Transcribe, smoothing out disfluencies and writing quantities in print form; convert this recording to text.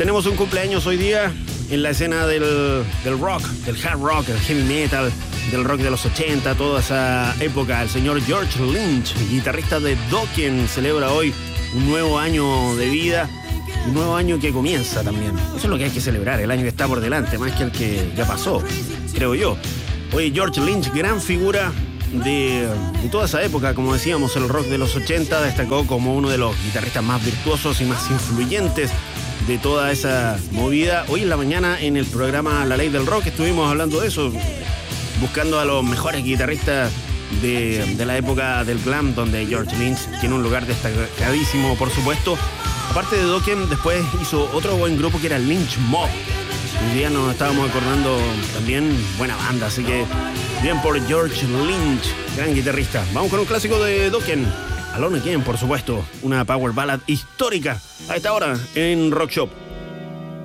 Tenemos un cumpleaños hoy día en la escena del rock, del hard rock, del heavy metal, del rock de los 80, toda esa época. El señor George Lynch, guitarrista de Dokken, celebra hoy un nuevo año de vida, un nuevo año que comienza también. Eso es lo que hay que celebrar, el año que está por delante, más que el que ya pasó, creo yo. Oye, George Lynch, gran figura de toda esa época, como decíamos, el rock de los 80, destacó como uno de los guitarristas más virtuosos y más influyentes de toda esa movida. Hoy en la mañana en el programa La Ley del Rock estuvimos hablando de eso, buscando a los mejores guitarristas de la época del glam, donde George Lynch tiene un lugar destacadísimo, por supuesto. Aparte de Dokken, después hizo otro buen grupo que era Lynch Mob. Hoy día nos estábamos acordando también, buena banda, así que bien por George Lynch, gran guitarrista. Vamos con un clásico de Dokken, Alone Again, por supuesto, una power ballad histórica a esta hora en Rock Shop.